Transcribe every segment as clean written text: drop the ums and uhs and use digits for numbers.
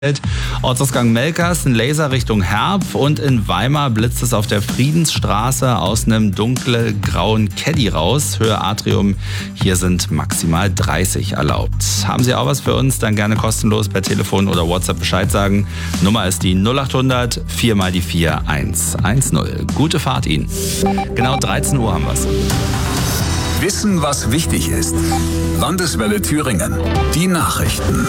Ortsausgang Melkers, ein Laser Richtung Herb und in Weimar blitzt es auf der Friedensstraße aus einem dunkelgrauen Caddy raus. Höhe Atrium, hier sind maximal 30 erlaubt. Haben Sie auch was für uns? Dann gerne kostenlos per Telefon oder WhatsApp Bescheid sagen. Nummer ist die 0800 4 mal die 4 110. Gute Fahrt Ihnen. Genau 13 Uhr haben wir's. Wissen, was wichtig ist. Landeswelle Thüringen. Die Nachrichten.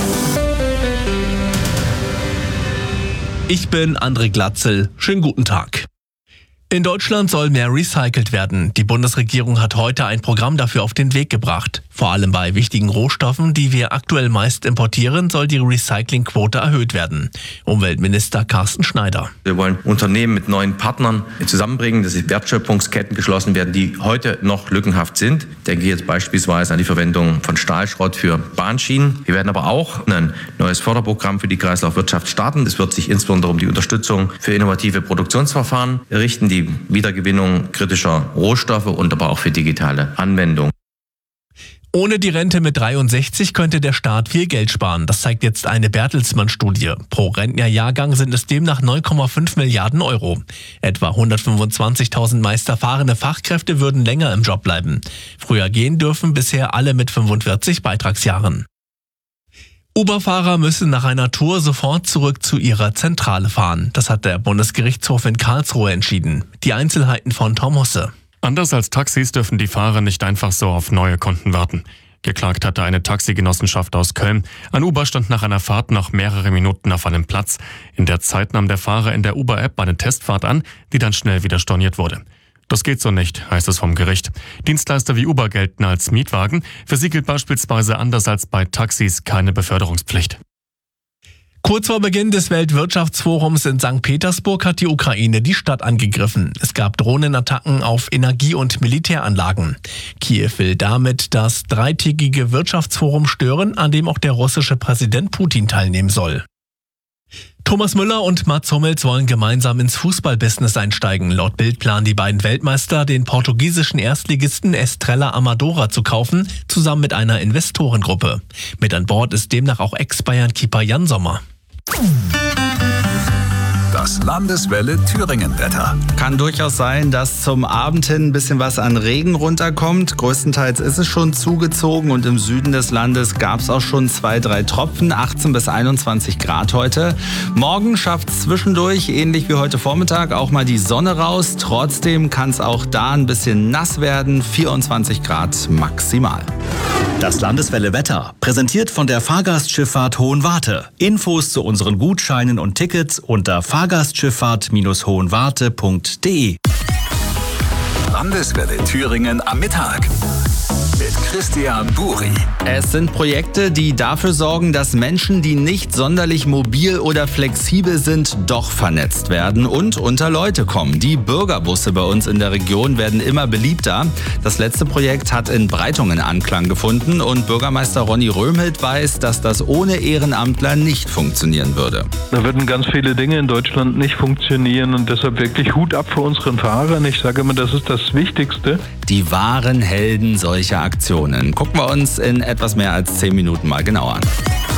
Ich bin André Glatzel. Schönen guten Tag. In Deutschland soll mehr recycelt werden. Die Bundesregierung hat heute ein Programm dafür auf den Weg gebracht. Vor allem bei wichtigen Rohstoffen, die wir aktuell meist importieren, soll die Recyclingquote erhöht werden. Umweltminister Carsten Schneider. Wir wollen Unternehmen mit neuen Partnern zusammenbringen, dass Wertschöpfungsketten geschlossen werden, die heute noch lückenhaft sind. Ich denke jetzt beispielsweise an die Verwendung von Stahlschrott für Bahnschienen. Wir werden aber auch ein neues Förderprogramm für die Kreislaufwirtschaft starten. Es wird sich insbesondere um die Unterstützung für innovative Produktionsverfahren richten, die Wiedergewinnung kritischer Rohstoffe und aber auch für digitale Anwendungen. Ohne die Rente mit 63 könnte der Staat viel Geld sparen. Das zeigt jetzt eine Bertelsmann-Studie. Pro Rentnerjahrgang sind es demnach 9,5 Milliarden Euro. Etwa 125.000 meist erfahrene Fachkräfte würden länger im Job bleiben. Früher gehen dürfen bisher alle mit 45 Beitragsjahren. Uber-Fahrer müssen nach einer Tour sofort zurück zu ihrer Zentrale fahren. Das hat der Bundesgerichtshof in Karlsruhe entschieden. Die Einzelheiten von Tom Husse. Anders als Taxis dürfen die Fahrer nicht einfach so auf neue Kunden warten. Geklagt hatte eine Taxigenossenschaft aus Köln. Ein Uber stand nach einer Fahrt noch mehrere Minuten auf einem Platz. In der Zeit nahm der Fahrer in der Uber-App eine Testfahrt an, die dann schnell wieder storniert wurde. Das geht so nicht, heißt es vom Gericht. Dienstleister wie Uber gelten als Mietwagen. Für sie gilt beispielsweise anders als bei Taxis keine Beförderungspflicht. Kurz vor Beginn des Weltwirtschaftsforums in St. Petersburg hat die Ukraine die Stadt angegriffen. Es gab Drohnenattacken auf Energie- und Militäranlagen. Kiew will damit das dreitägige Wirtschaftsforum stören, an dem auch der russische Präsident Putin teilnehmen soll. Thomas Müller und Mats Hummels wollen gemeinsam ins Fußballbusiness einsteigen. Laut Bild planen die beiden Weltmeister, den portugiesischen Erstligisten Estrela Amadora zu kaufen, zusammen mit einer Investorengruppe. Mit an Bord ist demnach auch Ex-Bayern-Keeper Jan Sommer. Das Landeswelle Thüringen-Wetter. Kann durchaus sein, dass zum Abend hin ein bisschen was an Regen runterkommt. Größtenteils ist es schon zugezogen und im Süden des Landes gab es auch schon 2-3 Tropfen. 18 bis 21 Grad heute. Morgen schafft es zwischendurch, ähnlich wie heute Vormittag, auch mal die Sonne raus. Trotzdem kann es auch da ein bisschen nass werden. 24 Grad maximal. Das Landeswelle Wetter, präsentiert von der Fahrgastschifffahrt Hohenwarte. Infos zu unseren Gutscheinen und Tickets unter fahrgastschifffahrt-hohenwarte.de. Landeswelle Thüringen am Mittag. Mit Christian Buri. Es sind Projekte, die dafür sorgen, dass Menschen, die nicht sonderlich mobil oder flexibel sind, doch vernetzt werden und unter Leute kommen. Die Bürgerbusse bei uns in der Region werden immer beliebter. Das letzte Projekt hat in Breitungen Anklang gefunden und Bürgermeister Ronny Röhmhild weiß, dass das ohne Ehrenamtler nicht funktionieren würde. Da würden ganz viele Dinge in Deutschland nicht funktionieren und deshalb wirklich Hut ab vor unseren Fahrern. Ich sage immer, das ist das Wichtigste. Die wahren Helden solcher Aktionen gucken wir uns in etwas mehr als 10 Minuten mal genauer an.